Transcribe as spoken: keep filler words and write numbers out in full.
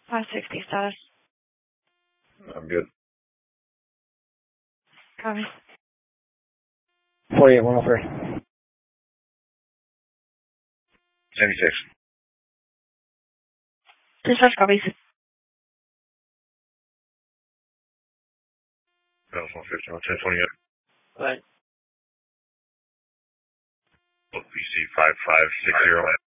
five sixty status. I'm good. Copy. forty-eight, one oh three. seventy-six. Dispatch copies. That was one fifty, one ten, twenty-eight. Right. B C five five six zero.